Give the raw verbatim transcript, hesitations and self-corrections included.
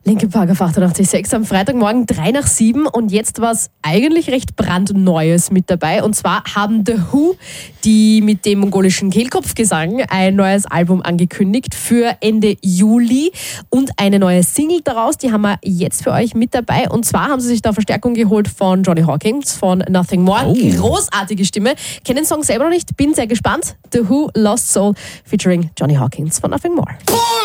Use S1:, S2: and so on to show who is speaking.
S1: Linkin Park auf achtundachtzig Komma sechs am Freitagmorgen drei nach sieben und jetzt war es eigentlich recht brandneues mit dabei und zwar haben The Who, die mit dem mongolischen Kehlkopfgesang, ein neues Album angekündigt für Ende Juli und eine neue Single daraus, die haben wir jetzt für euch mit dabei und zwar haben sie sich da Verstärkung geholt von Johnny Hawkins, von Nothing More,
S2: Oh.
S1: großartige Stimme, kenne den Song selber noch nicht, bin sehr gespannt, The Who, Lost Soul featuring Johnny Hawkins von Nothing More.